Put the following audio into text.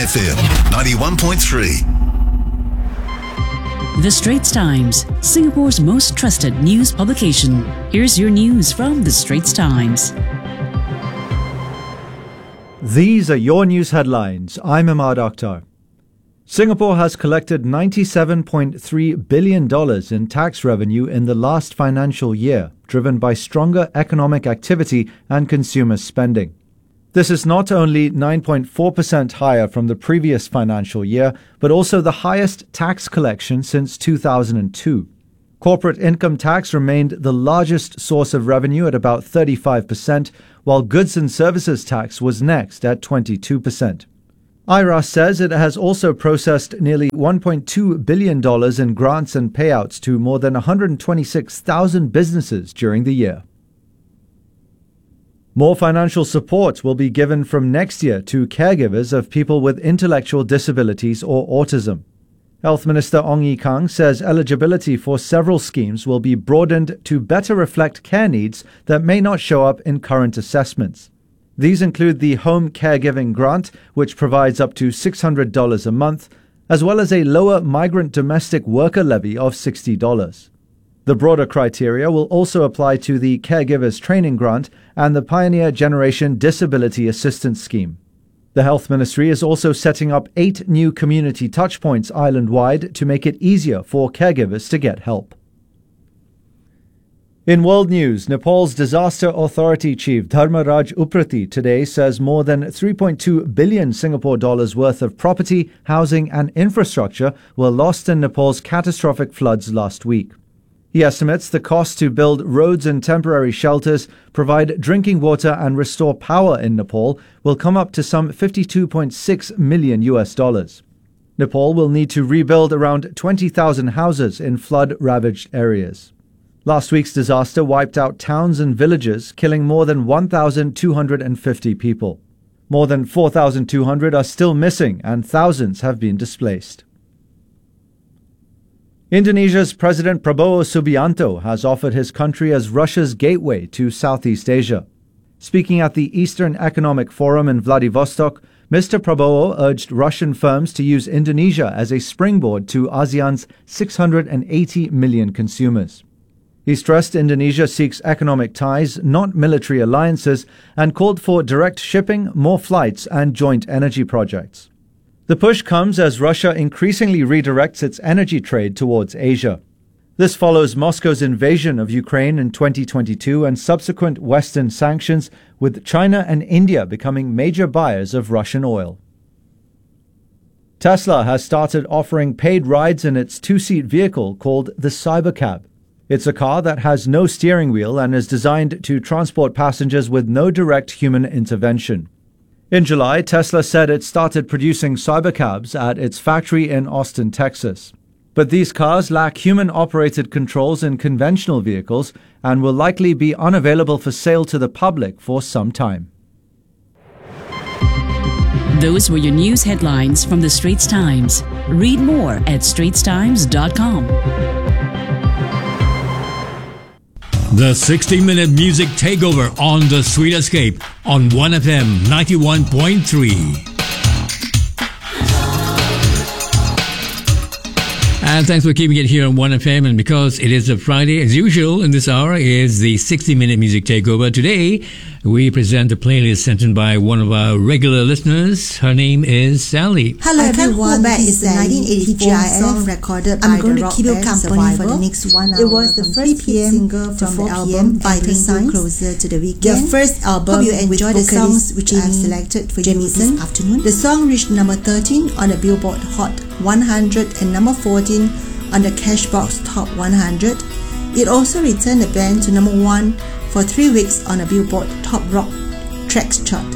1FM 91.3. The Straits Times, Singapore's most trusted news publication. Here's your news from The Straits Times. These are your news headlines. I'm Ahmad Akhtar. Singapore has collected $97.3 billion in tax revenue in the last financial year, driven by stronger economic activity and consumer spending. This is not only 9.4% higher from the previous financial year, but also the highest tax collection since 2002. Corporate income tax remained the largest source of revenue at about 35%, while goods and services tax was next at 22%. IRAS says it has also processed nearly $1.2 billion in grants and payouts to more than 126,000 businesses during the year. More financial support will be given from next year to caregivers of people with intellectual disabilities or autism. Health Minister Ong Ye Kung says eligibility for several schemes will be broadened to better reflect care needs that may not show up in current assessments. These include the Home Caregiving Grant, which provides up to $600 a month, as well as a lower migrant domestic worker levy of $60. The broader criteria will also apply to the Caregivers Training Grant and the Pioneer Generation Disability Assistance Scheme. The Health Ministry is also setting up 8 new community touchpoints island-wide to make it easier for caregivers to get help. In world news, Nepal's Disaster Authority Chief Dharmaraj Uprati today says more than 3.2 billion Singapore dollars worth of property, housing and infrastructure were lost in Nepal's catastrophic floods last week. He estimates the cost to build roads and temporary shelters, provide drinking water and restore power in Nepal will come up to some $52.6 million. Nepal will need to rebuild around 20,000 houses in flood-ravaged areas. Last week's disaster wiped out towns and villages, killing more than 1,250 people. More than 4,200 are still missing and thousands have been displaced. Indonesia's President Prabowo Subianto has offered his country as Russia's gateway to Southeast Asia. Speaking at the Eastern Economic Forum in Vladivostok, Mr. Prabowo urged Russian firms to use Indonesia as a springboard to ASEAN's 680 million consumers. He stressed Indonesia seeks economic ties, not military alliances, and called for direct shipping, more flights, and joint energy projects. The push comes as Russia increasingly redirects its energy trade towards Asia. This follows Moscow's invasion of Ukraine in 2022 and subsequent Western sanctions, with China and India becoming major buyers of Russian oil. Tesla has started offering paid rides in its two-seat vehicle called the Cybercab. It's a car that has no steering wheel and is designed to transport passengers with no direct human intervention. In July, Tesla said it started producing Cybercabs at its factory in Austin, Texas. But these cars lack human-operated controls in conventional vehicles and will likely be unavailable for sale to the public for some time. Those were your news headlines from The Straits Times. Read more at straitstimes.com. The 60-minute music takeover on The Sweet Escape on 1FM 91.3. And thanks for keeping it here on 1FM. And because it is a Friday, as usual, in this hour is the 60-minute music takeover. Today, we present a playlist sent in by one of our regular listeners. Her name is Sally. Hello everyone, this is the 1984 song recorded by the rock band Survivor. For the next 1 hour. It was the first single from the album Vital Signs, Closer to the Weekend. Their first album. Hope you enjoy the songs which I have selected for you this afternoon. The song reached number 13 on the Billboard Hot 100 and number 14 on the Cashbox Top 100. It also returned the band to number 1 for 3 weeks on the Billboard Top Rock Tracks chart.